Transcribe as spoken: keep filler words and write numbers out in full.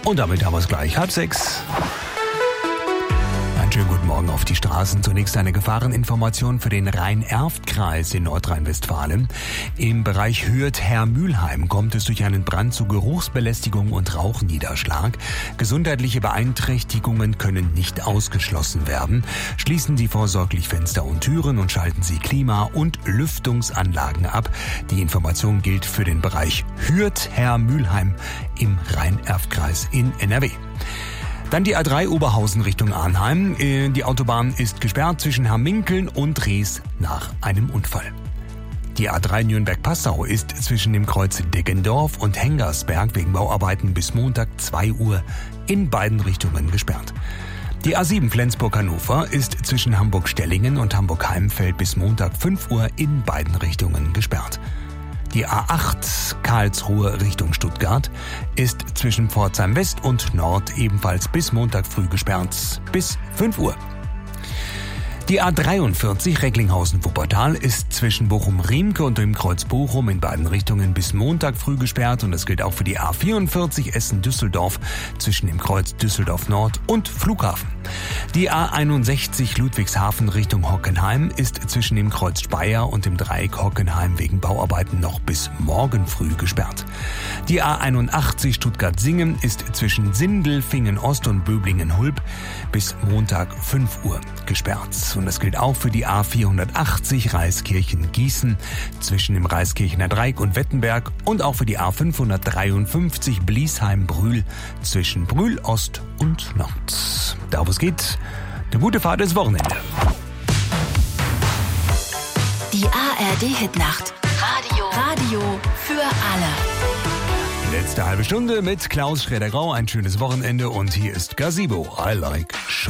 Und damit haben wir es gleich. Halb sechs. Einen schönen guten Morgen auf die Straßen. Zunächst eine Gefahreninformation für den Rhein-Erft-Kreis in Nordrhein-Westfalen. Im Bereich Hürth-Hermülheim kommt es durch einen Brand zu Geruchsbelästigung und Rauchniederschlag. Gesundheitliche Beeinträchtigungen können nicht ausgeschlossen werden. Schließen Sie vorsorglich Fenster und Türen und schalten Sie Klima- und Lüftungsanlagen ab. Die Information gilt für den Bereich Hürth-Hermülheim im Rhein-Erft-Kreis in N R W. Dann die A drei Oberhausen Richtung Arnheim. Die Autobahn ist gesperrt zwischen Herminkeln und Dres nach einem Unfall. Die A drei Nürnberg-Passau ist zwischen dem Kreuz Deggendorf und Hengersberg wegen Bauarbeiten bis Montag zwei Uhr in beiden Richtungen gesperrt. Die A sieben Flensburg-Hannover ist zwischen Hamburg-Stellingen und Hamburg-Heimfeld bis Montag fünf Uhr in beiden Richtungen gesperrt. Die A acht Karlsruhe Richtung Stuttgart ist zwischen Pforzheim West und Nord ebenfalls bis Montag früh gesperrt bis fünf Uhr. Die A dreiundvierzig Recklinghausen-Wuppertal ist zwischen Bochum-Riemke und dem Kreuz Bochum in beiden Richtungen bis Montag früh gesperrt und das gilt auch für die A vierundvierzig Essen-Düsseldorf zwischen dem Kreuz Düsseldorf-Nord und Flughafen. Die A einundsechzig Ludwigshafen Richtung Hockenheim ist zwischen dem Kreuz Speyer und dem Dreieck Hockenheim wegen Bauarbeiten noch bis morgen früh gesperrt. Die A einundachtzig Stuttgart-Singen ist zwischen Sindelfingen-Ost und Böblingen-Hulb bis Montag fünf Uhr gesperrt. Und das gilt auch für die A vierhundertachtzig Reiskirchen-Gießen zwischen dem Reiskirchener Dreieck und Wettenberg und auch für die A fünfhundertdreiundfünfzig Bliesheim-Brühl zwischen Brühl Ost und Nord. Da wo es geht, eine gute Fahrt ins Wochenende. Die A R D-Hitnacht. Radio. Radio für alle. Letzte halbe Stunde mit Klaus Schroeder-Grau. Ein schönes Wochenende und hier ist Gazebo. I like